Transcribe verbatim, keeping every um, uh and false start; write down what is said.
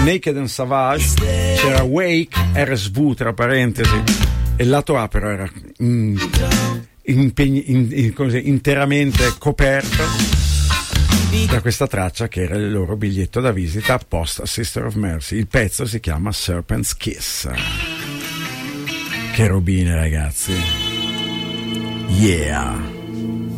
Naked and Savage, c'era Wake, R S V tra parentesi, e il lato A però era mm, impegni, in, in, così, interamente coperto da questa traccia che era il loro biglietto da visita post Sister of Mercy. Il pezzo si chiama Serpent's Kiss. Che robine, ragazzi. Yeah.